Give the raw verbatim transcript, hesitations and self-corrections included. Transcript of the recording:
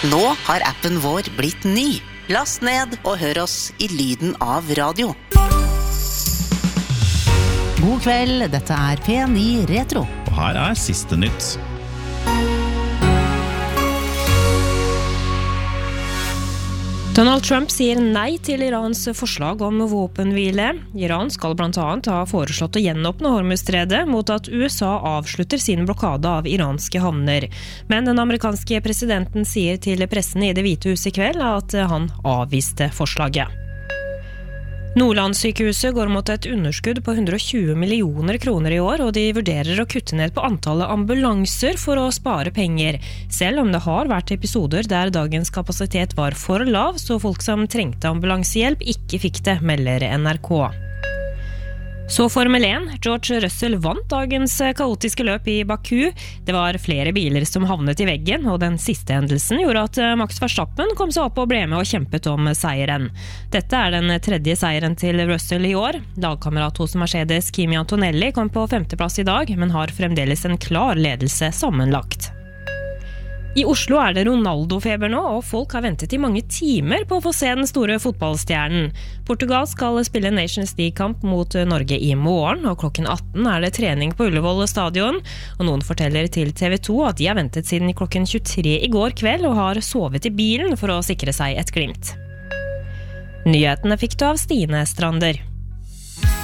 Nå har appen vår blitt ny. Last ned og hør oss i lyden av radio. God kveld, dette er P ni Retro. Og her er siste nytt. Donald Trump sier nei til Irans forslag om våpenhvile. Iran skal blant annet ha foreslått å gjenåpne Hormuzstredet mot at U S A avslutter sin blokade av iranske havner. Men den amerikanske presidenten sier til pressen i Det hvite huset i kveld at han avviste forslaget. Nordlandssykehuset går mot et underskudd på hundre og tjue millioner kroner i år, og de vurderer å kutte ned på antallet ambulanser for å spare penger, selv om det har vært episoder der dagens kapasitet var for lav, så folk som trengte ambulansehjelp ikke fikk det, melder N R K. Så Formel én. George Russell vant dagens kaotiske løp i Baku. Det var flere biler som havnet i veggen, og den siste hendelsen gjorde at Max Verstappen kom seg opp og ble med og kjempet om seieren. Dette er den tredje seieren til Russell i år. Lagkamerat hos Mercedes Kimi Antonelli kom på femteplass i dag, men har fremdeles en klar ledelse sammenlagt. I Oslo er det Ronaldo-feber nå, og folk har ventet i mange timer på å få se den store fotballstjernen. Portugal skal spille Nations League-kamp mot Norge i morgen, og klokken atten er det trening på Ullevål stadion. Og noen forteller til T V to at de har ventet siden klokken tjuetre i går kveld og har sovet i bilen for å sikre seg et glimt. Nyhetene fikk du av Stine Strander.